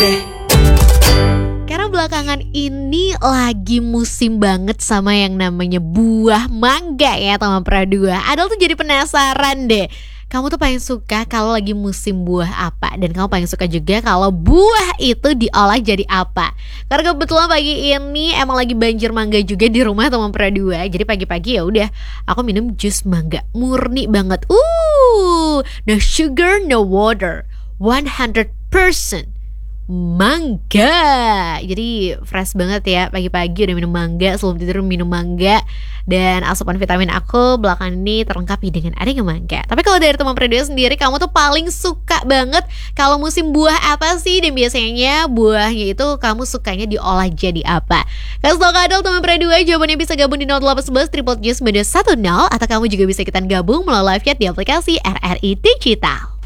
Karena belakangan ini lagi musim banget sama yang namanya buah mangga ya teman Pradua. Adel tuh jadi penasaran deh, kamu tuh paling suka kalau lagi musim buah apa? Dan kamu paling suka juga kalau buah itu diolah jadi apa? Karena kebetulan pagi ini emang lagi banjir mangga juga di rumah teman Pradua. Jadi pagi-pagi ya udah aku minum jus mangga murni banget. No sugar, no water, 100% mangga. Jadi fresh banget ya, pagi-pagi udah minum mangga, sebelum tidur minum mangga. Dan asupan vitamin aku belakangan ini terlengkapi dengan adanya mangga. Tapi kalau dari teman Pradua sendiri, kamu tuh paling suka banget kalau musim buah apa sih? Dan biasanya buahnya itu kamu sukanya diolah jadi apa? Kasih tau Kadal teman Pradua, jawabannya bisa gabung di 0811 triple News 10, atau kamu juga bisa ikutan gabung melalui live chat di aplikasi RRI Digital.